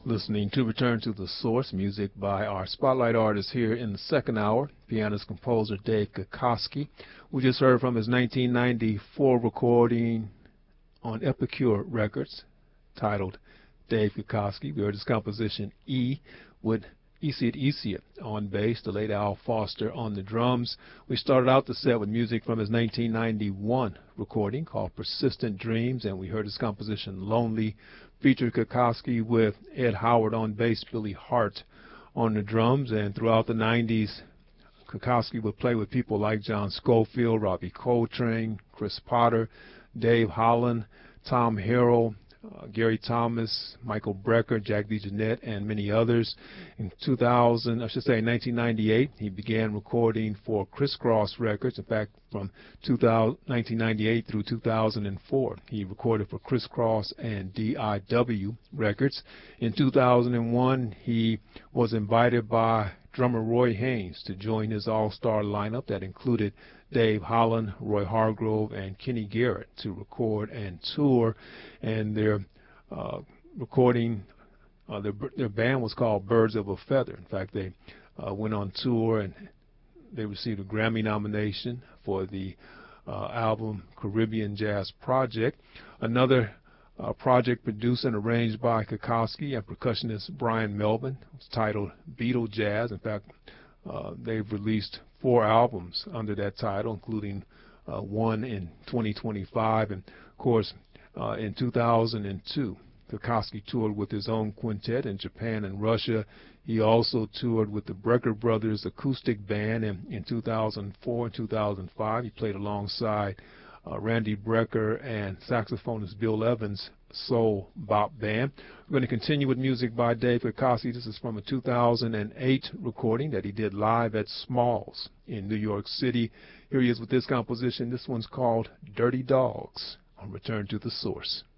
Listening to Return to the Source, music by our spotlight artist here in the second hour, pianist composer Dave Kikoski. We just heard from his 1994 recording on Epicure Records titled Dave Kikoski. We heard his composition E with Isiet Isiet on bass, the late Al Foster on the drums. We started out the set with music from his 1991 recording called Persistent Dreams, and we heard his composition Lonely, featured Kikoski with Ed Howard on bass, Billy Hart on the drums. And throughout the 90s, Kikoski would play with people like John Scofield, Robbie Coltrane, Chris Potter, Dave Holland, Tom Harrell, Gary Thomas, Michael Brecker, Jack DeJohnette, and many others. In 1998, he began recording for Criss Cross Records. In fact, from 1998 through 2004, he recorded for Criss Cross and DIW Records. In 2001, he was invited by drummer Roy Haynes to join his all-star lineup that included Dave Holland, Roy Hargrove, and Kenny Garrett to record and tour. And their their band was called Birds of a Feather. In fact, they went on tour and they received a Grammy nomination for the album Caribbean Jazz Project. Another project produced and arranged by Kikoski and percussionist Brian Melvin was titled Beatle Jazz. In fact, they've released 4 albums under that title, including one in 2025. And of course, in 2002, Kikoski toured with his own quintet in Japan and Russia. He also toured with the Brecker Brothers Acoustic Band in 2004 and 2005. He played alongside Randy Brecker and saxophonist Bill Evans' Soul Bop Band. We're going to continue with music by Dave Kikoski. This is from a 2008 recording that he did live at Smalls in New York City. Here he is with this composition. This one's called Dirty Dogs on Return to the Source.